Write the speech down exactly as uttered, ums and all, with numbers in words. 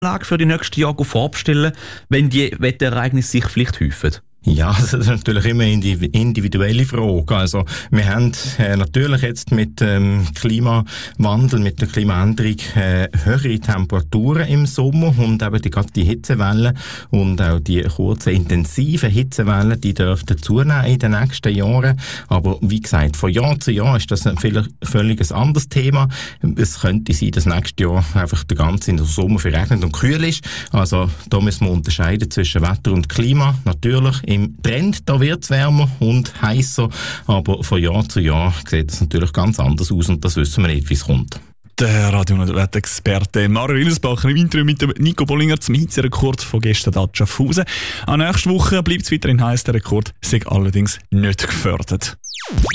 Lage für die nächsten Jahre vorbestellen, wenn die Wetterereignisse sich vielleicht häufen? Ja, das ist natürlich immer eine individuelle Frage. Also, wir haben äh, natürlich jetzt mit dem ähm, Klimawandel, mit der Klimaänderung äh, höhere Temperaturen im Sommer und eben die, gerade die Hitzewellen und auch die kurzen, intensiven Hitzewellen, die dürften zunehmen in den nächsten Jahren. Aber wie gesagt, von Jahr zu Jahr ist das ein völlig anderes Thema. Es könnte sein, dass nächstes Jahr einfach der ganze Sommer verregnet und kühl ist. Also, da müssen wir unterscheiden zwischen Wetter und Klima. Natürlich, im Trend, da wird es wärmer und heißer, aber von Jahr zu Jahr sieht es natürlich ganz anders aus und das wissen wir nicht, wie es kommt. Der Radio- und Wetterexperte Mario Willisbacher im Interview mit dem Nico Bollinger zum Hitzerekord von gestern da Schaffhausen. An nächste Woche bleibt es weiterhin heiß, der Rekord sei allerdings nicht gefördert.